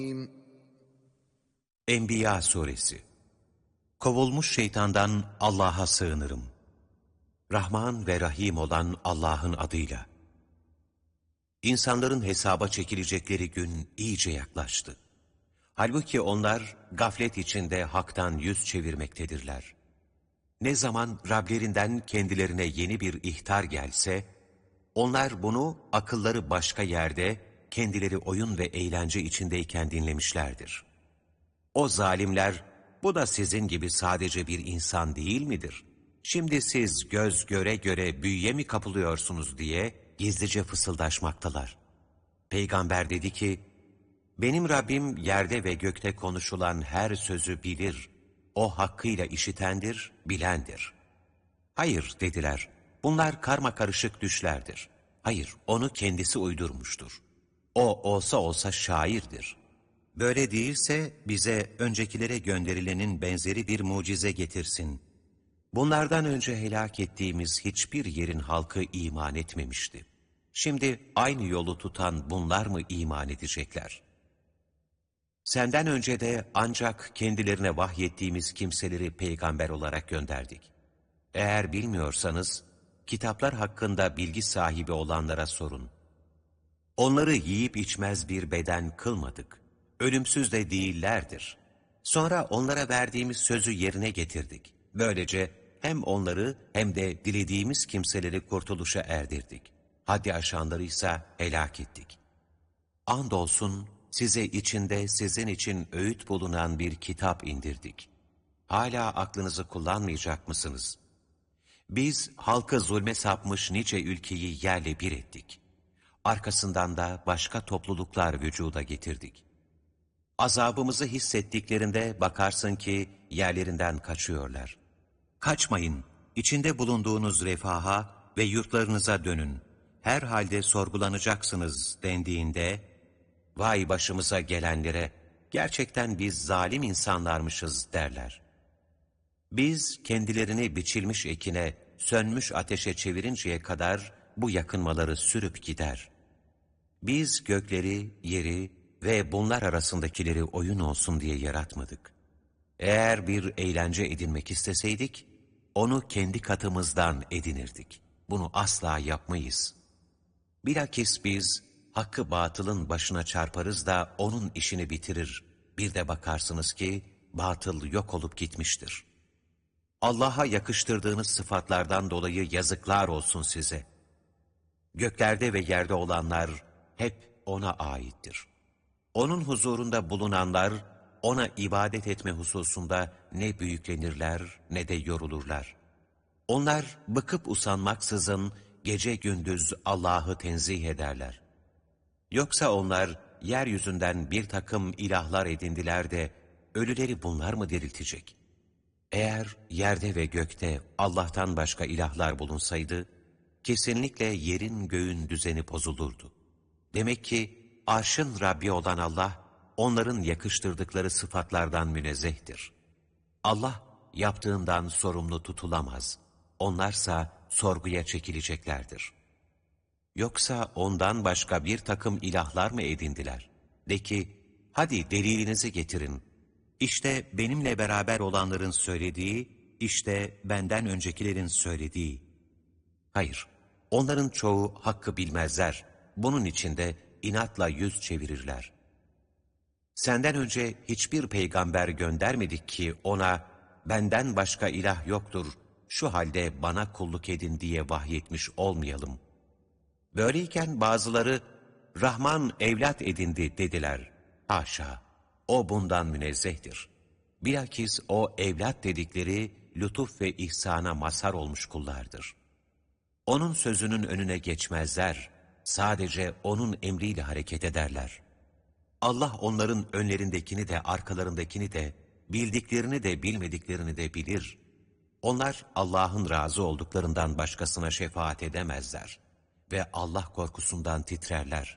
Enbiya suresi. Kovulmuş şeytandan Allah'a sığınırım. Rahman ve Rahim olan Allah'ın adıyla. İnsanların hesaba çekilecekleri gün iyice yaklaştı. Halbuki onlar gaflet içinde haktan yüz çevirmektedirler. Ne zaman Rablerinden kendilerine yeni bir ihtar gelse, onlar bunu akılları başka yerde, kendileri oyun ve eğlence içindeyken dinlemişlerdir. O zalimler, bu da sizin gibi sadece bir insan değil midir? Şimdi siz göz göre göre büyüye mi kapılıyorsunuz diye gizlice fısıldaşmaktalar. Peygamber dedi ki, benim Rabbim yerde ve gökte konuşulan her sözü bilir. O hakkıyla işitendir, bilendir. Hayır dediler, bunlar karmakarışık düşlerdir. Hayır, onu kendisi uydurmuştur. O olsa olsa şairdir. Böyle değilse bize öncekilere gönderilenin benzeri bir mucize getirsin. Bunlardan önce helak ettiğimiz hiçbir yerin halkı iman etmemişti. Şimdi aynı yolu tutan bunlar mı iman edecekler? Senden önce de ancak kendilerine vahyettiğimiz kimseleri peygamber olarak gönderdik. Eğer bilmiyorsanız, kitaplar hakkında bilgi sahibi olanlara sorun. Onları yiyip içmez bir beden kılmadık. Ölümsüz de değillerdir. Sonra onlara verdiğimiz sözü yerine getirdik. Böylece hem onları hem de dilediğimiz kimseleri kurtuluşa erdirdik. Haddi aşanları ise helak ettik. Andolsun size içinde sizin için öğüt bulunan bir kitap indirdik. Hala aklınızı kullanmayacak mısınız? Biz halkı zulme sapmış nice ülkeyi yerle bir ettik. Arkasından da başka topluluklar vücuda getirdik. Azabımızı hissettiklerinde bakarsın ki yerlerinden kaçıyorlar. Kaçmayın, içinde bulunduğunuz refaha ve yurtlarınıza dönün. Herhalde sorgulanacaksınız dendiğinde, vay başımıza gelenlere, gerçekten biz zalim insanlarmışız derler. Biz kendilerini biçilmiş ekine, sönmüş ateşe çevirinceye kadar bu yakınmaları sürüp gider. Biz gökleri, yeri ve bunlar arasındakileri oyun olsun diye yaratmadık. Eğer bir eğlence edinmek isteseydik, onu kendi katımızdan edinirdik. Bunu asla yapmayız. Bilakis biz, hakkı batılın başına çarparız da onun işini bitirir. Bir de bakarsınız ki, batıl yok olup gitmiştir. Allah'a yakıştırdığınız sıfatlardan dolayı yazıklar olsun size. Göklerde ve yerde olanlar hep O'na aittir. Onun huzurunda bulunanlar, O'na ibadet etme hususunda ne büyüklenirler ne de yorulurlar. Onlar bıkıp usanmaksızın gece gündüz Allah'ı tenzih ederler. Yoksa onlar yeryüzünden bir takım ilahlar edindiler de ölüleri bunlar mı diriltecek? Eğer yerde ve gökte Allah'tan başka ilahlar bulunsaydı, kesinlikle yerin göğün düzeni bozulurdu. Demek ki arşın Rabbi olan Allah, onların yakıştırdıkları sıfatlardan münezzehtir. Allah yaptığından sorumlu tutulamaz. Onlarsa sorguya çekileceklerdir. Yoksa ondan başka bir takım ilahlar mı edindiler? De ki, hadi delilinizi getirin. İşte benimle beraber olanların söylediği, işte benden öncekilerin söylediği. Hayır, onların çoğu hakkı bilmezler. Bunun için de inatla yüz çevirirler. Senden önce hiçbir peygamber göndermedik ki ona, benden başka ilah yoktur, şu halde bana kulluk edin diye vahyetmiş olmayalım. Böyleyken bazıları, Rahman evlat edindi dediler. Haşa, o bundan münezzehtir. Bilakis o evlat dedikleri, lütuf ve ihsana mazhar olmuş kullardır. Onun sözünün önüne geçmezler, sadece onun emriyle hareket ederler. Allah onların önlerindekini de arkalarındakini de, bildiklerini de bilmediklerini de bilir. Onlar Allah'ın razı olduklarından başkasına şefaat edemezler ve Allah korkusundan titrerler.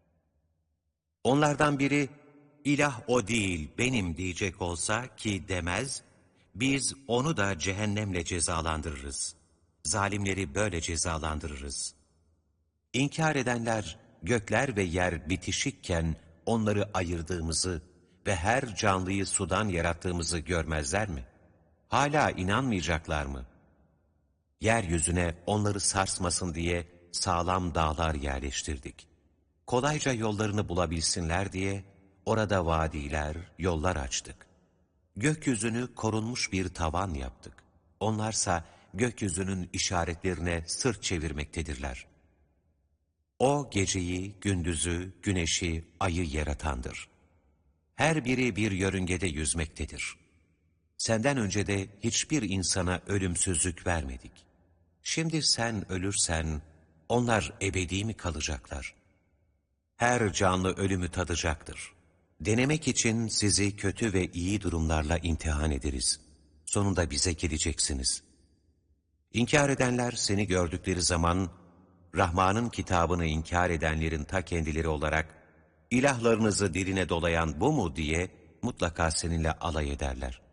Onlardan biri, ilah o değil benim diyecek olsa ki demez, biz onu da cehennemle cezalandırırız. Zalimleri böyle cezalandırırız. İnkar edenler, gökler ve yer bitişikken onları ayırdığımızı ve her canlıyı sudan yarattığımızı görmezler mi? Hala inanmayacaklar mı? Yeryüzüne onları sarsmasın diye sağlam dağlar yerleştirdik. Kolayca yollarını bulabilsinler diye orada vadiler, yollar açtık. Gökyüzünü korunmuş bir tavan yaptık. Onlarsa gökyüzünün işaretlerine sırt çevirmektedirler. O geceyi, gündüzü, güneşi, ayı yaratandır. Her biri bir yörüngede yüzmektedir. Senden önce de hiçbir insana ölümsüzlük vermedik. Şimdi sen ölürsen, onlar ebedi mi kalacaklar? Her canlı ölümü tadacaktır. Denemek için sizi kötü ve iyi durumlarla imtihan ederiz. Sonunda bize geleceksiniz. İnkar edenler seni gördükleri zaman, Rahman'ın kitabını inkar edenlerin ta kendileri olarak, ilahlarınızı diline dolayan bu mu diye mutlaka seninle alay ederler.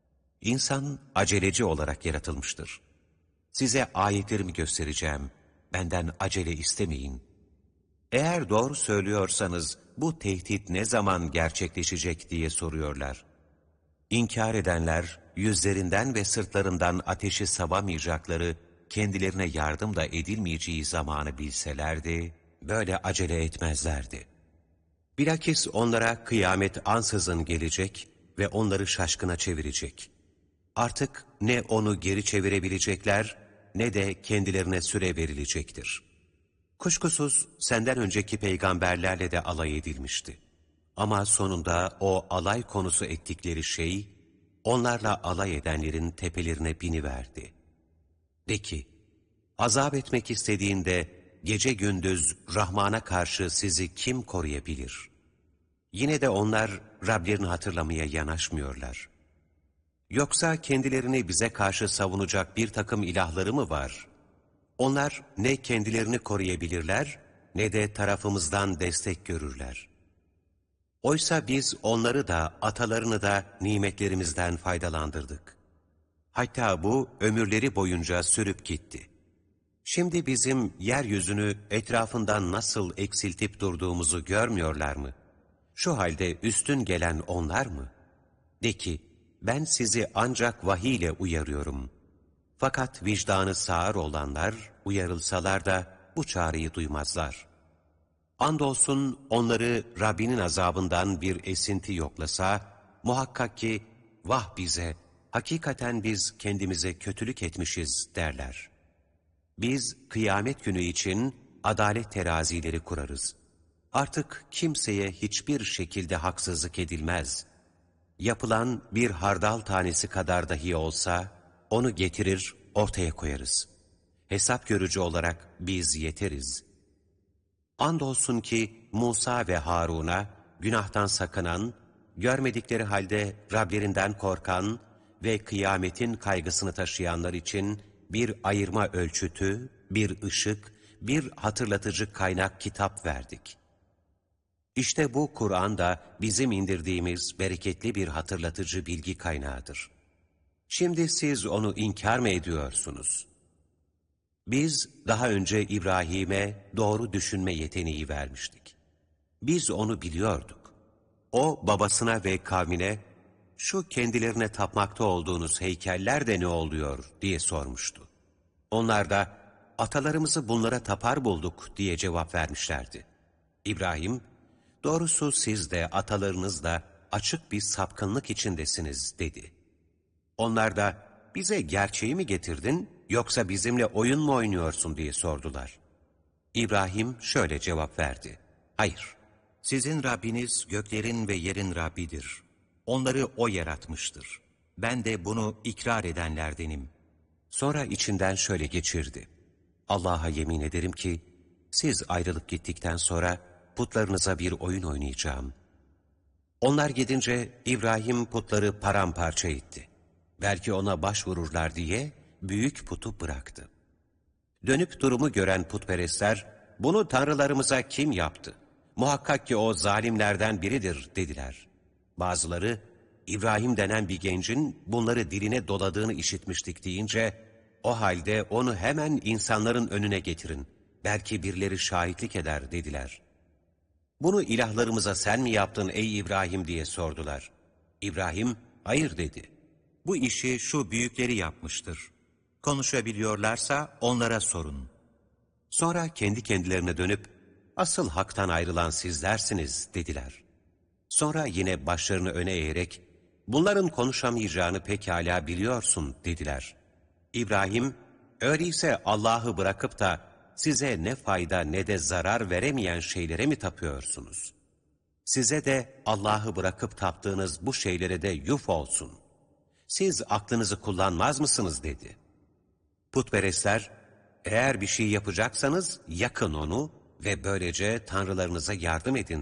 İnsan aceleci olarak yaratılmıştır. Size ayetlerimi göstereceğim, benden acele istemeyin. Eğer doğru söylüyorsanız bu tehdit ne zaman gerçekleşecek diye soruyorlar. İnkar edenler yüzlerinden ve sırtlarından ateşi savamayacakları, kendilerine yardım da edilmeyeceği zamanı bilselerdi, böyle acele etmezlerdi. Bilakis onlara kıyamet ansızın gelecek ve onları şaşkına çevirecek. Artık ne onu geri çevirebilecekler, ne de kendilerine süre verilecektir. Kuşkusuz senden önceki peygamberlerle de alay edilmişti. Ama sonunda o alay konusu ettikleri şey, onlarla alay edenlerin tepelerine biniverdi. De ki, azap etmek istediğinde gece gündüz Rahman'a karşı sizi kim koruyabilir? Yine de onlar Rablerini hatırlamaya yanaşmıyorlar. Yoksa kendilerini bize karşı savunacak bir takım ilahları mı var? Onlar ne kendilerini koruyabilirler, ne de tarafımızdan destek görürler. Oysa biz onları da, atalarını da nimetlerimizden faydalandırdık. Hatta bu ömürleri boyunca sürüp gitti. Şimdi bizim yeryüzünü etrafından nasıl eksiltip durduğumuzu görmüyorlar mı? Şu halde üstün gelen onlar mı? De ki, ben sizi ancak vahiy ile uyarıyorum. Fakat vicdanı sağır olanlar uyarılsalar da bu çağrıyı duymazlar. Andolsun onları Rabbinin azabından bir esinti yoklasa, muhakkak ki vah bize, hakikaten biz kendimize kötülük etmişiz derler. Biz kıyamet günü için adalet terazileri kurarız. Artık kimseye hiçbir şekilde haksızlık edilmez. Yapılan bir hardal tanesi kadar dahi olsa, onu getirir ortaya koyarız. Hesap görücü olarak biz yeteriz. Andolsun ki Musa ve Harun'a günahtan sakınan, görmedikleri halde Rablerinden korkan ve kıyametin kaygısını taşıyanlar için bir ayırma ölçütü, bir ışık, bir hatırlatıcı kaynak kitap verdik. İşte bu Kur'an da bizim indirdiğimiz bereketli bir hatırlatıcı bilgi kaynağıdır. Şimdi siz onu inkar mı ediyorsunuz? Biz daha önce İbrahim'e doğru düşünme yeteneği vermiştik. Biz onu biliyorduk. O babasına ve kavmine, şu kendilerine tapmakta olduğunuz heykeller de ne oluyor diye sormuştu. Onlar da, atalarımızı bunlara tapar bulduk diye cevap vermişlerdi. İbrahim, doğrusu siz de atalarınız da açık bir sapkınlık içindesiniz dedi. Onlar da, bize gerçeği mi getirdin yoksa bizimle oyun mu oynuyorsun diye sordular. İbrahim şöyle cevap verdi. Hayır, sizin Rabbiniz göklerin ve yerin Rabbidir. Onları O yaratmıştır. Ben de bunu ikrar edenlerdenim. Sonra içinden şöyle geçirdi. Allah'a yemin ederim ki, siz ayrılıp gittikten sonra putlarınıza bir oyun oynayacağım. Onlar gidince İbrahim putları paramparça etti. Belki ona başvururlar diye büyük putu bıraktı. Dönüp durumu gören putperestler, bunu tanrılarımıza kim yaptı? Muhakkak ki o zalimlerden biridir dediler. Bazıları, İbrahim denen bir gencin bunları diline doladığını işitmiştik deyince, o halde onu hemen insanların önüne getirin, belki birileri şahitlik eder dediler. Bunu ilahlarımıza sen mi yaptın ey İbrahim diye sordular. İbrahim, hayır dedi. Bu işi şu büyükleri yapmıştır. Konuşabiliyorlarsa onlara sorun. Sonra kendi kendilerine dönüp, asıl haktan ayrılan sizlersiniz dediler. Sonra yine başlarını öne eğerek, bunların konuşamayacağını pekala biliyorsun dediler. İbrahim, öyleyse Allah'ı bırakıp da size ne fayda ne de zarar veremeyen şeylere mi tapıyorsunuz? Size de Allah'ı bırakıp taptığınız bu şeylere de yuf olsun. Siz aklınızı kullanmaz mısınız dedi. Putperestler, eğer bir şey yapacaksanız yakın onu ve böylece tanrılarınıza yardım edin